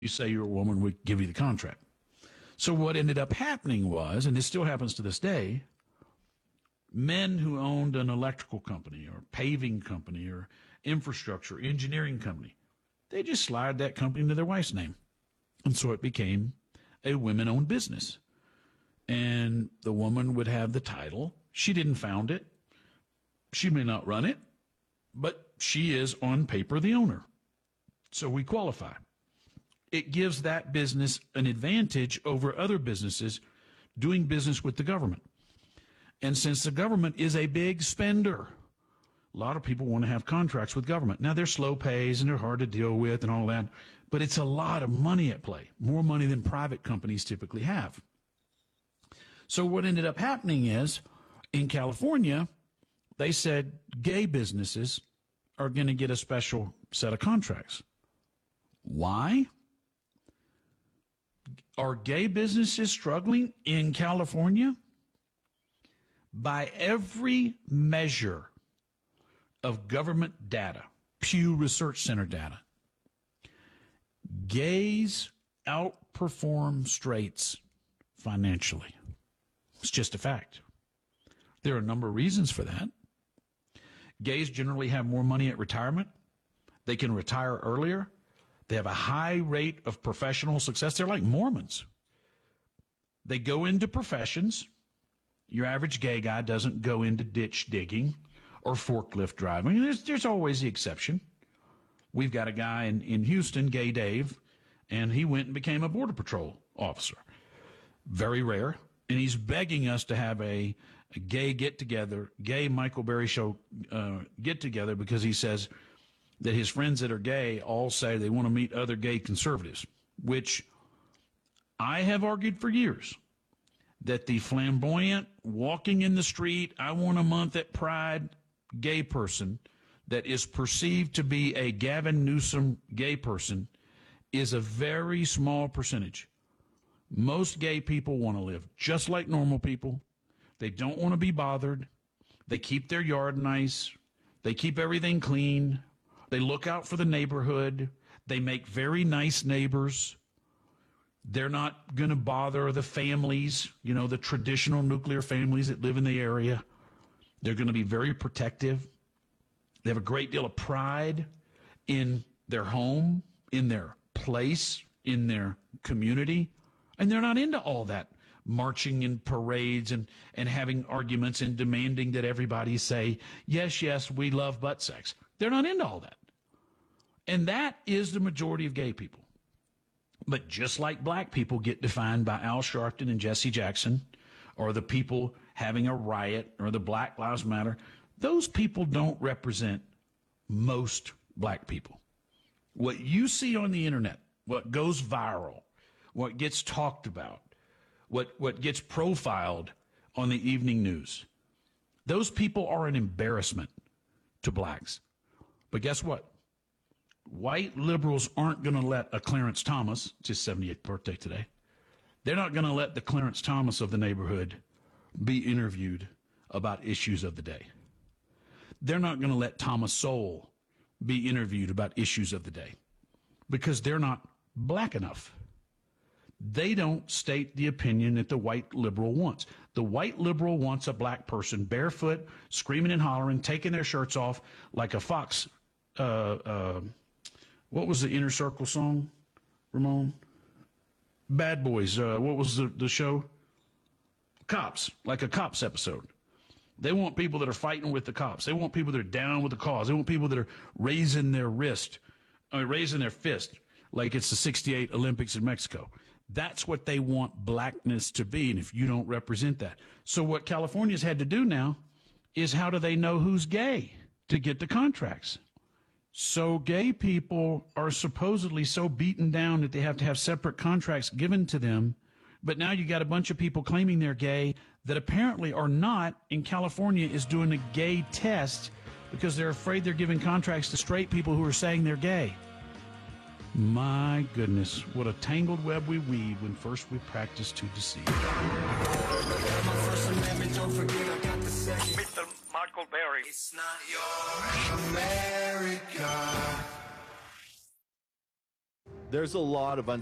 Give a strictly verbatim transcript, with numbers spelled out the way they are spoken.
You say you're a woman, we give you the contract. So what ended up happening was, and this still happens to this day, men who owned an electrical company or paving company or infrastructure, engineering company, they just slide that company into their wife's name. And so it became a women-owned business. And the woman would have the title. She didn't found it. She may not run it, but she is on paper the owner. So we qualify. It gives that business an advantage over other businesses doing business with the government. And since the government is a big spender, a lot of people want to have contracts with government. Now, they're slow pays and they're hard to deal with and all that, but it's a lot of money at play, more money than private companies typically have. So what ended up happening is, in California, they said gay businesses are going to get a special set of contracts. Why? Are gay businesses struggling in California? By every measure of government data, Pew Research Center data, gays outperform straights financially. It's just a fact. There are a number of reasons for that. Gays generally have more money at retirement. They can retire earlier. They have a high rate of professional success. They're like Mormons. They go into professions. Your average gay guy doesn't go into ditch digging or forklift driving. There's, there's always the exception. We've got a guy in, in Houston, Gay Dave, and he went and became a Border Patrol officer. Very rare. And he's begging us to have a, a gay get-together, gay Michael Berry show uh, get-together, because he says that his friends that are gay all say they want to meet other gay conservatives, which I have argued for years, that the flamboyant, walking in the street, I want a month at Pride gay person that is perceived to be a Gavin Newsom gay person is a very small percentage. Most gay people want to live just like normal people. They don't want to be bothered. They keep their yard nice. They keep everything clean. They look out for the neighborhood. They make very nice neighbors. They're not going to bother the families, you know, the traditional nuclear families that live in the area. They're going to be very protective. They have a great deal of pride in their home, in their place, in their community. And they're not into all that marching in parades and, and having arguments and demanding that everybody say, yes, yes, we love butt sex. They're not into all that. And that is the majority of gay people. But just like black people get defined by Al Sharpton and Jesse Jackson, or the people having a riot, or the Black Lives Matter, those people don't represent most black people. What you see on the internet, what goes viral, what gets talked about, what, what gets profiled on the evening news, those people are an embarrassment to blacks. But guess what? White liberals aren't going to let a Clarence Thomas, it's his seventy-eighth birthday today, they're not going to let the Clarence Thomas of the neighborhood be interviewed about issues of the day. They're not going to let Thomas Sowell be interviewed about issues of the day because they're not black enough. They don't state the opinion that the white liberal wants. The white liberal wants a black person barefoot, screaming and hollering, taking their shirts off like a fox. Uh, uh, what was the Inner Circle song, Ramon? Bad Boys. Uh, what was the, the show? Cops, like a Cops episode. They want people that are fighting with the cops. They want people that are down with the cause. They want people that are raising their wrist, uh, raising their fist, like it's the sixty-eight Olympics in Mexico. That's what they want blackness to be, and if you don't represent that. So what California's had to do now is, how do they know who's gay to get the contracts? So gay people are supposedly so beaten down that they have to have separate contracts given to them. But now you got a bunch of people claiming they're gay that apparently are not, and California is doing a gay test because they're afraid they're giving contracts to straight people who are saying they're gay. My goodness, what a tangled web we weave when first we practice to deceive. Mister Michael Berry. It's not your America. There's a lot of